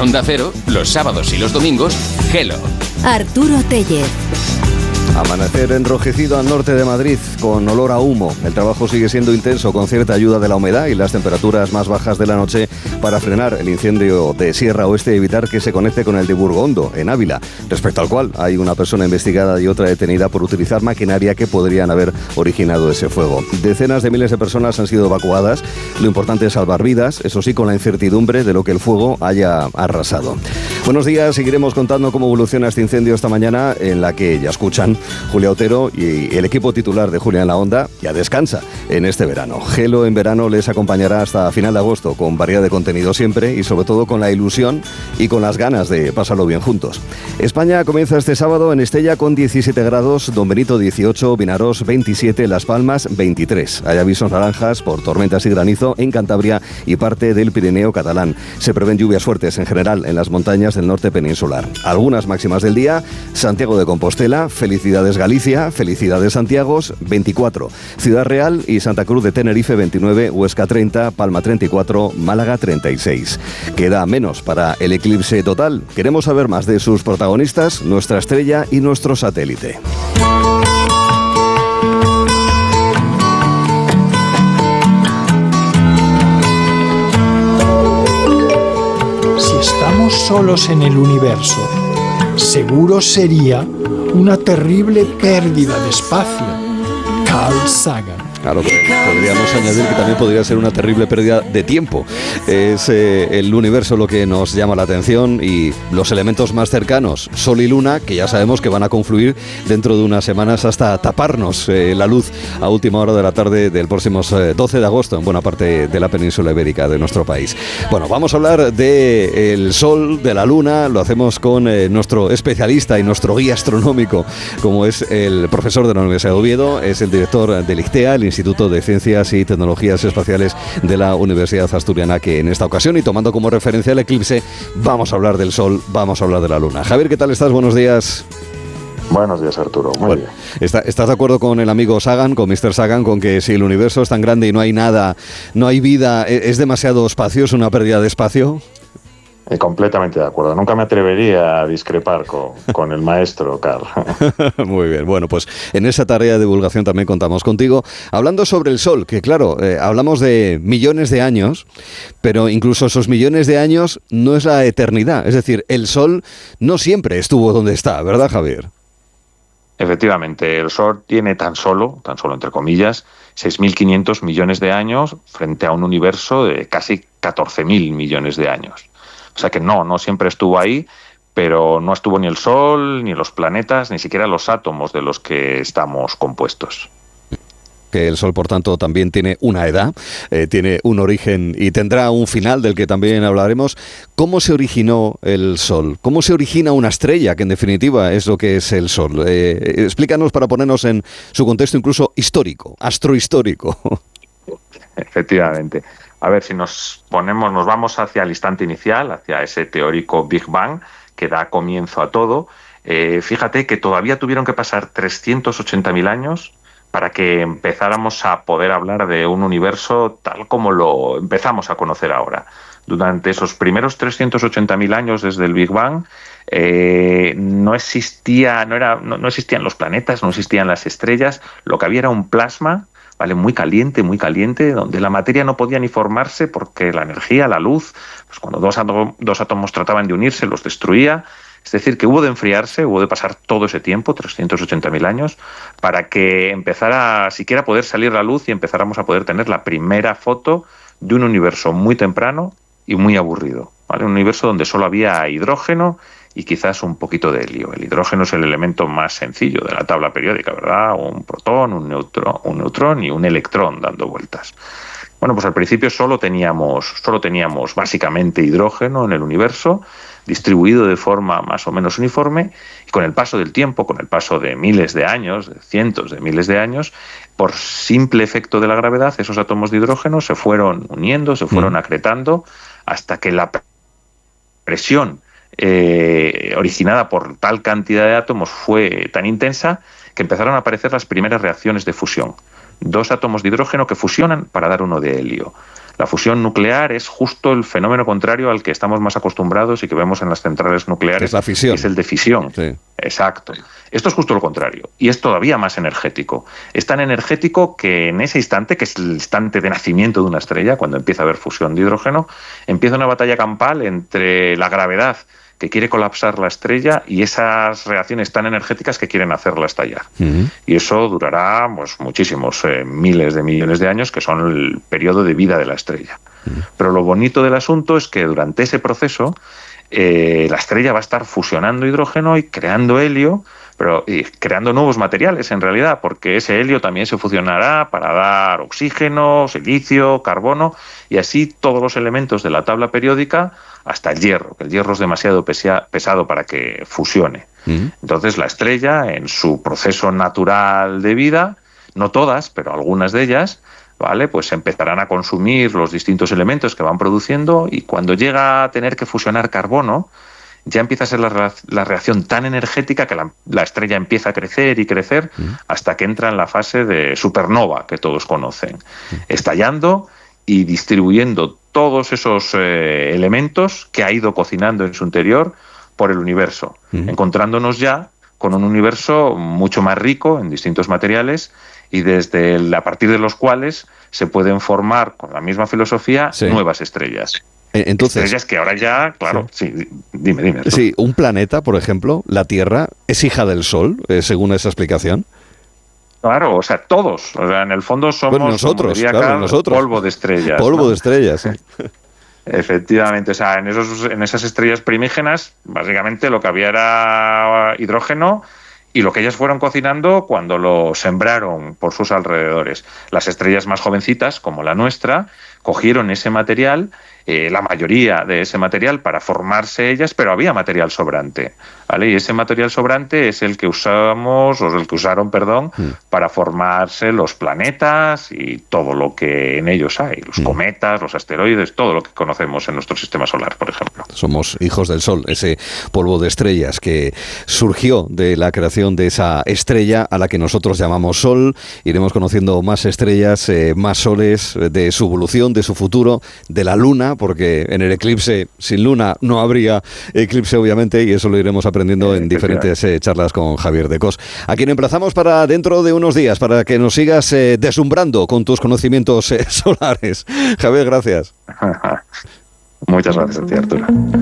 Onda Cero, los sábados y los domingos, Hello. Arturo Tellez. Amanecer enrojecido al norte de Madrid, con olor a humo. El trabajo sigue siendo intenso, con cierta ayuda de la humedad y las temperaturas más bajas de la noche para frenar el incendio de Sierra Oeste y evitar que se conecte con el de Burgondo, en Ávila, respecto al cual hay una persona investigada y otra detenida por utilizar maquinaria que podrían haber originado ese fuego. Decenas de miles de personas han sido evacuadas. Lo importante es salvar vidas, eso sí, con la incertidumbre de lo que el fuego haya arrasado. Buenos días, seguiremos contando cómo evoluciona este incendio esta mañana, en la que ya escuchan Julia Otero y el equipo titular de Julia en la Onda ya descansa en este verano. Hello en verano les acompañará hasta final de agosto, con variedad de contenido siempre y sobre todo con la ilusión y con las ganas de pasarlo bien juntos. España comienza este sábado en Estella con 17 grados, Don Benito 18, Vinarós 27, Las Palmas 23. Hay avisos naranjas por tormentas y granizo en Cantabria y parte del Pirineo catalán. Se prevén lluvias fuertes en general en las montañas del norte peninsular. Algunas máximas del día: Santiago de Compostela, felicidades Galicia, felicidades Santiago, 24, Ciudad Real y Santa Cruz de Tenerife 29, Huesca 30, Palma 34, Málaga 36. Queda menos para el eclipse total. Queremos saber más de sus protagonistas, nuestra estrella y nuestro satélite. Si estamos solos en el universo, seguro sería una terrible pérdida de espacio. Carl Sagan. Claro, podríamos añadir que también podría ser una terrible pérdida de tiempo. Es el universo lo que nos llama la atención y los elementos más cercanos, Sol y Luna, que ya sabemos que van a confluir dentro de unas semanas hasta taparnos la luz a última hora de la tarde del próximo 12 de agosto en buena parte de la península ibérica de nuestro país. Bueno, vamos a hablar del Sol, de la Luna, lo hacemos con nuestro especialista y nuestro guía astronómico, como es el profesor de la Universidad de Oviedo, es el director del ICTEA, el Instituto de Ciencias y Tecnologías Espaciales de la Universidad Asturiana, que en esta ocasión, y tomando como referencia el eclipse, vamos a hablar del Sol, vamos a hablar de la Luna. Javier, ¿qué tal estás? Buenos días. Buenos días, Arturo. Muy bien. ¿Estás de acuerdo con el amigo Sagan, con Mr. Sagan, con que si el universo es tan grande y no hay nada, no hay vida, es demasiado espacio, es una pérdida de espacio? Completamente de acuerdo. Nunca me atrevería a discrepar con el maestro, Carl. Muy bien. Bueno, pues en esa tarea de divulgación también contamos contigo. Hablando sobre el Sol, que claro, hablamos de millones de años, pero incluso esos millones de años no es la eternidad. Es decir, el Sol no siempre estuvo donde está, ¿verdad, Javier? Efectivamente, el Sol tiene tan solo entre comillas, 6.500 millones de años frente a un universo de casi 14.000 millones de años. O sea que no siempre estuvo ahí, pero no estuvo ni el Sol, ni los planetas, ni siquiera los átomos de los que estamos compuestos. Que el Sol, por tanto, también tiene una edad, tiene un origen y tendrá un final del que también hablaremos. ¿Cómo se originó el Sol? ¿Cómo se origina una estrella, que en definitiva es lo que es el Sol? Explícanos para ponernos en su contexto incluso histórico, astrohistórico. Efectivamente. A ver, si nos vamos hacia el instante inicial, hacia ese teórico Big Bang que da comienzo a todo, fíjate que todavía tuvieron que pasar 380.000 años para que empezáramos a poder hablar de un universo tal como lo empezamos a conocer ahora. Durante esos primeros 380.000 años desde el Big Bang no existían los planetas, no existían las estrellas, lo que había era un plasma, ¿vale? Muy caliente, donde la materia no podía ni formarse porque la energía, la luz, pues cuando dos átomos trataban de unirse, los destruía. Es decir, que hubo de enfriarse, hubo de pasar todo ese tiempo, 380.000 años, para que empezara siquiera a poder salir la luz y empezáramos a poder tener la primera foto de un universo muy temprano y muy aburrido, ¿vale? Un universo donde solo había hidrógeno y quizás un poquito de helio. El hidrógeno es el elemento más sencillo de la tabla periódica, ¿verdad? Un protón, un neutrón y un electrón dando vueltas. Bueno, pues al principio solo teníamos básicamente hidrógeno en el universo, distribuido de forma más o menos uniforme, y con el paso del tiempo, con el paso de miles de años, de cientos de miles de años, por simple efecto de la gravedad, esos átomos de hidrógeno se fueron uniendo, se fueron acretando, hasta que la presión originada por tal cantidad de átomos fue tan intensa que empezaron a aparecer las primeras reacciones de fusión. 2 átomos de hidrógeno que fusionan para dar uno de helio. La fusión nuclear es justo el fenómeno contrario al que estamos más acostumbrados y que vemos en las centrales nucleares. Es la fisión. Es el de fisión. Sí. Exacto. Esto es justo lo contrario. Y es todavía más energético. Es tan energético que en ese instante, que es el instante de nacimiento de una estrella, cuando empieza a haber fusión de hidrógeno, empieza una batalla campal entre la gravedad que quiere colapsar la estrella y esas reacciones tan energéticas que quieren hacerla estallar. Y eso durará pues muchísimos, miles de millones de años, que son el periodo de vida de la estrella. Pero lo bonito del asunto es que durante ese proceso la estrella va a estar fusionando hidrógeno y creando helio, y creando nuevos materiales en realidad, porque ese helio también se fusionará para dar oxígeno, silicio, carbono, y así todos los elementos de la tabla periódica hasta el hierro, que el hierro es demasiado pesado para que fusione. Entonces la estrella, en su proceso natural de vida, no todas, pero algunas de ellas, ¿vale?, pues empezarán a consumir los distintos elementos que van produciendo, y cuando llega a tener que fusionar carbono, ya empieza a ser la reacción tan energética que la estrella empieza a crecer y crecer hasta que entra en la fase de supernova que todos conocen, estallando y distribuyendo todos esos elementos que ha ido cocinando en su interior por el universo, encontrándonos ya con un universo mucho más rico en distintos materiales y a partir de los cuales se pueden formar, con la misma filosofía, nuevas estrellas. Entonces, estrellas que ahora ya, claro, sí, dime. Sí, un planeta, por ejemplo, la Tierra, ¿es hija del Sol, según esa explicación? Claro, o sea, todos. O sea, en el fondo somos, nosotros, nosotros, polvo de estrellas. Polvo de estrellas, sí. Efectivamente, o sea, en esas estrellas primígenas, básicamente lo que había era hidrógeno y lo que ellas fueron cocinando cuando lo sembraron por sus alrededores. Las estrellas más jovencitas, como la nuestra, cogieron ese material, la mayoría de ese material, para formarse ellas, pero había material sobrante, ¿vale? Y ese material sobrante es el que usaron, para formarse los planetas y todo lo que en ellos hay, los cometas, los asteroides, todo lo que conocemos en nuestro sistema solar, por ejemplo. Somos hijos del Sol, ese polvo de estrellas que surgió de la creación de esa estrella a la que nosotros llamamos Sol. Iremos conociendo más estrellas, más soles, de su evolución, de su futuro, de la Luna, porque en el eclipse sin Luna no habría eclipse, obviamente, y eso lo iremos aprendiendo en diferentes charlas con Javier de Cos, a quien emplazamos para dentro de unos días, para que nos sigas deslumbrando con tus conocimientos solares. Javier, gracias. Muchas gracias a ti, Arturo.